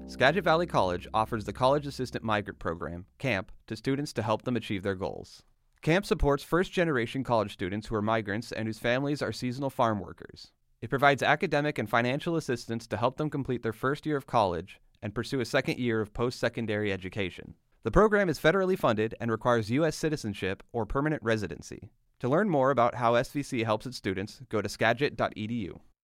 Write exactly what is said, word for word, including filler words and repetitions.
Skagit Valley College offers the College Assistant Migrant Program, CAMP, to students to help them achieve their goals. CAMP supports first-generation college students who are migrants and whose families are seasonal farm workers. It provides academic and financial assistance to help them complete their first year of college and pursue a second year of post-secondary education. The program is federally funded and requires U S citizenship or permanent residency. To learn more about how S V C helps its students, go to skagit dot e d u.